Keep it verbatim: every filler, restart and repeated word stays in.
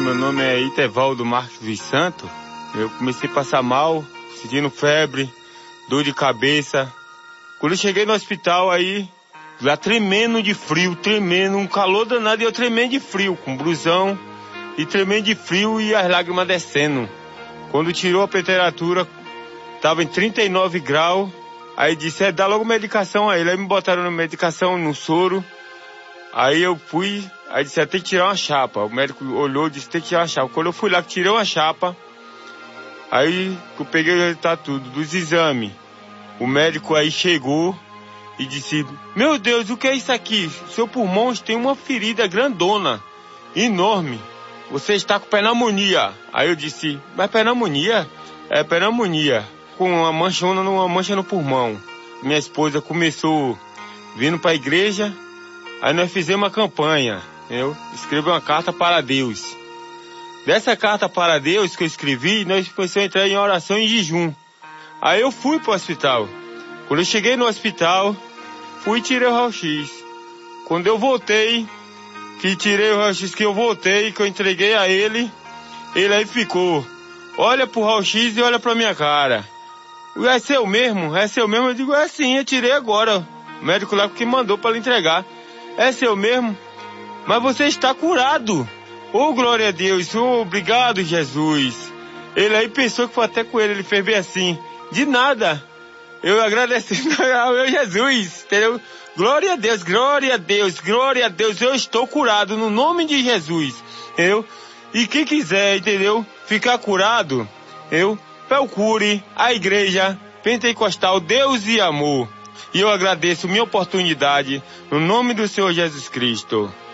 meu nome é Itevaldo Marques dos Santos. Eu comecei a passar mal, sentindo febre, dor de cabeça. Quando eu cheguei no hospital aí, lá tremendo de frio, tremendo, um calor danado e eu tremendo de frio, com blusão e tremendo de frio e as lágrimas descendo. Quando tirou a temperatura, tava em trinta e nove graus, aí disse, é, dá logo medicação a ele. Aí me botaram na medicação, no soro. Aí eu fui, aí disse, é, tem que tirar uma chapa. O médico olhou e disse, tem que tirar uma chapa. Quando eu fui lá, que tirei uma chapa, aí eu peguei o resultado tudo, dos exames. O médico aí chegou e disse, meu Deus, o que é isso aqui? Seu pulmão tem uma ferida grandona, enorme. Você está com pneumonia. Aí eu disse, mas pneumonia? É pneumonia, com uma manchona, uma mancha no pulmão. Minha esposa começou vindo para a igreja, aí nós fizemos uma campanha, eu escrevi uma carta para Deus. Dessa carta para Deus que eu escrevi, nós começamos a entrar em oração e jejum. Aí eu fui para o hospital. Quando eu cheguei no hospital, fui e tirei o raio-x. Quando eu voltei, que tirei o raio-x, que eu voltei, que eu entreguei a ele, ele aí ficou, olha pro raio-x e olha pra minha cara. É seu mesmo? É seu mesmo? Eu digo, é sim, eu tirei agora. O médico lá que mandou para lhe entregar. É seu mesmo? Mas você está curado. Oh, glória a Deus. Oh, obrigado, Jesus. Ele aí pensou que foi até com ele. Ele fez bem assim. De nada. Eu agradeci ao meu Jesus. Entendeu? Glória a Deus, glória a Deus, glória a Deus. Eu estou curado no nome de Jesus. Entendeu? E quem quiser, entendeu? Ficar curado, eu procure a igreja pentecostal Deus e Amor. E eu agradeço minha oportunidade no nome do Senhor Jesus Cristo.